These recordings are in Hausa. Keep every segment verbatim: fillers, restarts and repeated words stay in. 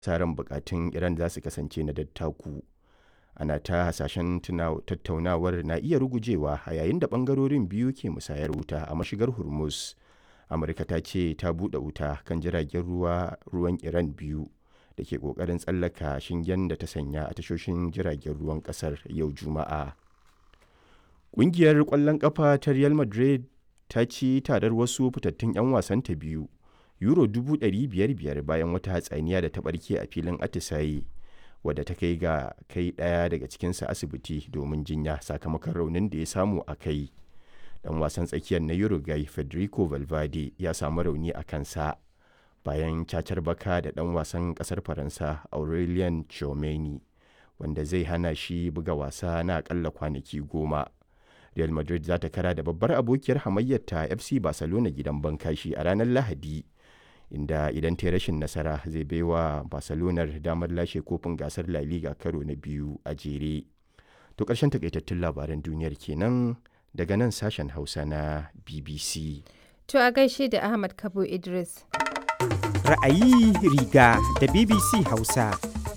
tsarin bukatun Iran za su kasance na dattaku. Ana ta hasashen tattaunawar na iya rugujewa a yayin da ɓangarorin biyu ke musayar wuta a mashigar Hormuz. Amurka ta ce ta buɗe wuta kan jiragen ruwa ruwan Iran biyu da ke ƙoƙarin tsallaka shingen da ta sanya a tashoshin jiragen ruwan ƙasar yau Juma'a. Ƙungiyar ƙwallon ƙafa ta Real Madrid ta ci tarar wasu fitattun 'yan wasanta biyu, Euro dubu ɗari biyar biyar bayan wata hatsaniya da ta ɓarke a filin atisaye, wadda ta kai ga kai ɗaya daga cikinsu asibiti domin jinya sakamakon raunin da ya samu a kai. Dan wasan tsakiyar na Uruguay Federico Valverde ya samu rauni a kansa bayan cacar baka da dan wasan kasar Faransa Aurelien Tchouameni, wanda zai hana shi buga wasa na akalla kwanaki goma. Real Madrid za ta kara da babbar abokiyar hamayyarta F C Barcelona gidan bankashi a ranar Lahadi, inda idan ta yi rashin nasara zai baiwa Barcelona damar lashe kofin gasar La Liga karo na biyu a jere. To ƙarshen takaitattun labaran duniyar kenan daga nan sashen Hausa na B B C. To a gaishe da Ahmad Kabo Idris. Ra'ayi riga da B B C Hausa.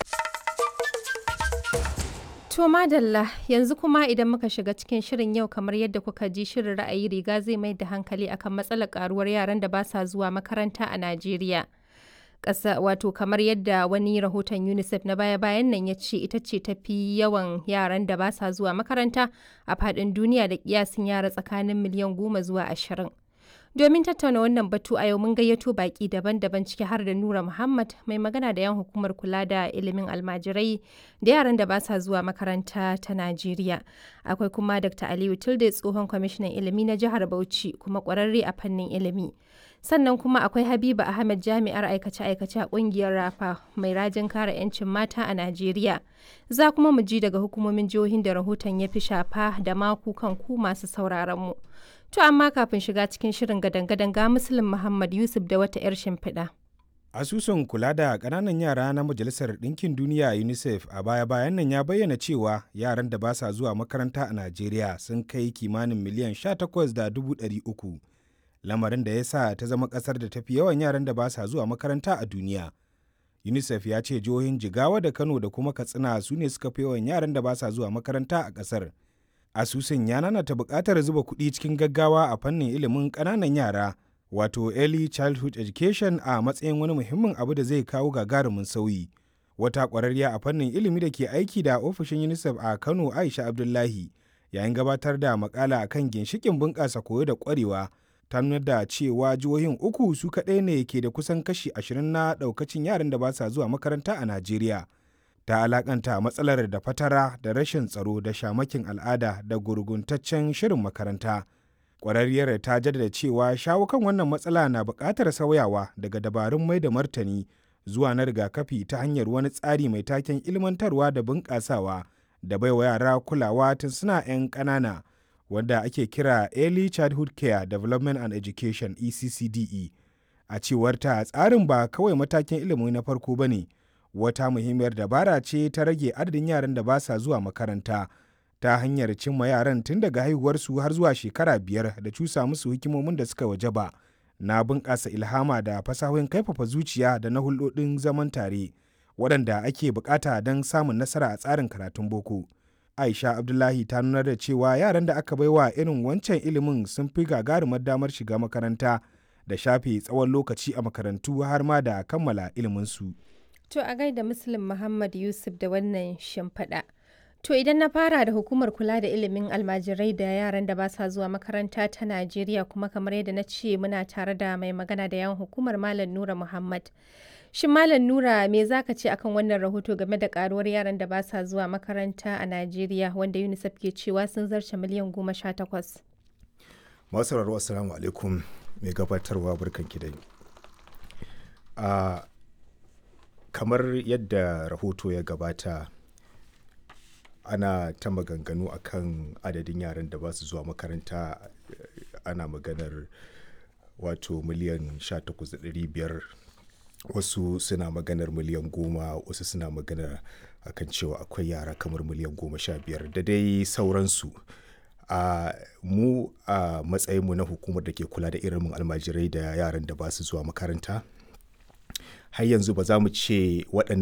To madalla yanzu kuma idan muka shiga cikin shirin yau, kamar yadda kuka ji, shirin ra'ayi riga zai mai da hankali akan matsalar karuwar yaran da ba sa zuwa makaranta a Najeriya. Ƙasa wato kamar yadda wani rahoton UNICEF na baya-bayan nan ya ce ita ce tafi yawan yaran da ba sa zuwa makaranta a faɗin duniya da kiyasin yara tsakanin miliyan goma zuwa ashirin. Domin tattauna wannan batu a yau mun gayyato baƙi daban-daban ciki har da Nura Muhammad, mai magana da yan hukumar kula da ilimin almajirai da yaran da ba sa zuwa makaranta ta Najeriya. Akwai kuma Dr. Aliyu Tilde, tsohon kwamishinan ilimi na jihar Bauchi kuma ƙwararre a fannin ilimi. Sannan kuma akwai Habiba Ahmed, jami'ar aikace-aikace a kungiyar Rafa mai rajin kare 'yancin mata a Najeriya. Za kuma mu ji daga hukumomin jihohin da rahoton ya fi shafa da maku kan ku masu sauraron mu. To amma kafin shiga cikin shirin gadan-gadan ga Muslim Muhammad Yusuf da wata 'yar shimfiɗa. Asusun kula da ƙananan yara na Majalisar Ɗinkin Duniya UNICEF a baya-bayan nan ya bayyana cewa yaran da ba sa zuwa makaranta a Najeriya sun kai kimanin miliyan sha takwas da dubu ɗari uku. Lamarin da ya sa ta zama ƙasar da tafi yawan yaran da ba sa zuwa makaranta a duniya. UNICEF ya ce jihohin Jigawa da Kano da kuma Katsina su ne suka fi yawan yaran da ba sa zuwa makaranta a ƙasar. Asusun ya nanata buƙatar zuba kuɗi cikin gaggawa a fannin ilimin ƙananan yara, wato Early Childhood Education, a matsayin wani muhimmin abu da zai kawo gagarumin sauyi. Wata ƙwararriya a fannin ilimi da ke aiki da ofishin UNICEF a Kano, Aisha Abdullahi, yayin gabatar da maƙala akan ginshiƙin bunƙasa koyo da ƙwarewa, ta nuna da cewa jihohin uku su kaɗai ne ke da kusan kashi ashirin na ɗaukacin yaran da ba sa zuwa makaranta a Najeriya. Ta alakanta matsalar da fatara da rashin tsaro da shamakin al'ada da gurguntaccen shirin makaranta. Ƙwararriyar ta jaddada cewa shawo kan wannan matsala na buƙatar sauyawa daga dabarun mai da martani zuwa na rigakafi ta hanyar wani tsari mai taken ilmantarwa da bunƙasawa da baiwa yara kulawa tun suna 'yan ƙanana, wanda ake kira Early Childhood Care Development and Education E C C D E. A cewar ta, tsarin ba kawai matakin ilimi na farko ba ne, wata muhimmiyar dabara ce ta rage adadin yaran da ba sa zuwa makaranta ta hanyar cimma yaran tun daga haihuwarsu har zuwa shekara biyar da cusa musu hikimomin da suka wajaba na bunƙasa ilhama da fasahohin kaifafa zuciya da na hulɗoɗin zaman tare waɗanda ake buƙata don samun nasara a tsarin karatun boko. Aisha Abdullahi ta nuna da cewa yaran da aka baiwa irin wancan ilimin sun fi gagarumar damar shiga makaranta da shafe tsawon lokaci a makarantu har ma da kammala iliminsu. To a gaida Muslim Muhammad Yusuf da wannan shimfiɗa. To idan na fara da hukumar kula da ilimin almajirai da yaran da ba sa zuwa makaranta ta Najeriya, kuma kamar yadda na ce muna tare da mai magana da yawan hukumar Malam Nura Muhammad. Shin Malam Nura, me za ka ce akan wannan rahoto game da karuwar yaran da ba sa zuwa makaranta a Najeriya, wanda UNICEF ke cewa sun zarce miliyan goma sha takwas? Masu sauraro, assalamu alaikum, mai gabatarwa barkan ki dai. Uh, kamar yadda rahoto ya gabata, ana ta maganganu akan adadin yaran da ba su zuwa makaranta. Ana maganar wato miliyan sha takwas da ɗari biyar, wasu suna maganar miliyan goma, wasu suna maganar akan cewa akwai yara kamar miliyan goma sha biyar da dai sauransu. a uh, mu a uh, matsayinmu na hukumar da ke kula da ilimin almajirai da yaran da ba su zuwa makaranta, har yanzu ba za mu ce waɗanda